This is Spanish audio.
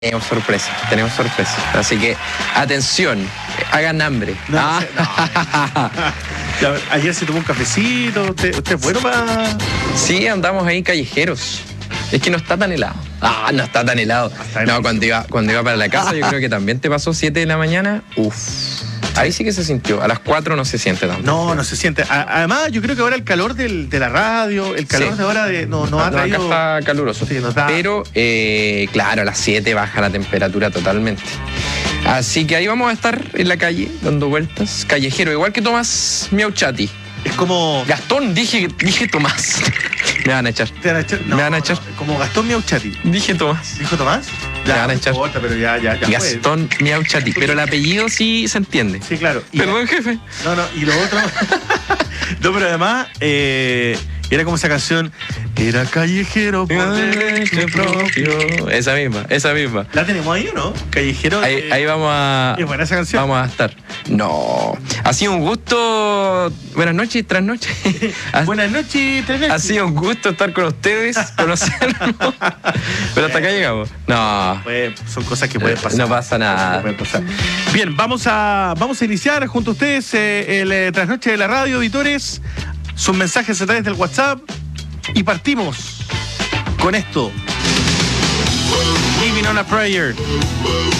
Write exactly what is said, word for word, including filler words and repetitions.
Tenemos sorpresa, tenemos sorpresa. Así que, atención, hagan hambre. No, ah. no sé, no. Ya, ayer se tomó un cafecito. ¿Usted, usted es bueno para...? Sí, andamos ahí callejeros. Es que no está tan helado. Ah, no está tan helado. No, cuando iba, cuando iba para la casa, yo creo que también te pasó siete de la mañana. Uf. Ahí sí que se sintió. A las cuatro no se siente tanto. No, no se siente. A, además, yo creo que ahora el calor del, de la radio, el calor Sí. de ahora de, no, nos No, ha traído... acá está caluroso. Sí, nos da- Pero, eh, claro, a las siete baja la temperatura totalmente. Así que ahí vamos a estar en la calle, dando vueltas. Callejero, igual que Tomás Miauchati. Es como... Gastón, dije, dije Tomás. Me van a echar. ¿Te van a echar? No, Me van a echar. no, como Gastón Miauchati. Dije Tomás. ¿Dijo Tomás? Me van a echar. No importa, pero ya, ya, ya fue. Gastón Miauchati. Pero el apellido sí se entiende. Sí, claro. Y- Perdón, jefe. No, no, y lo otro... no, pero además, eh, era como esa canción... Era callejero por derecho propio. Esa misma, esa misma. ¿La tenemos ahí o no? Callejero... Ahí, eh, ahí vamos a. Es buena esa canción. Vamos a estar. No. Ha sido un gusto. Buenas noches, tras noches. Ha, Buenas noches, tres ha sido un gusto estar con ustedes, conocernos. Pero hasta acá llegamos. No. Pues, son cosas que pueden pasar. No pasa nada. Que pueden pasar. Bien, vamos a, vamos a iniciar junto a ustedes eh, el eh, trasnoche de la radio, auditores. Sus mensajes a través del WhatsApp. Y partimos con esto. Living on a Prayer.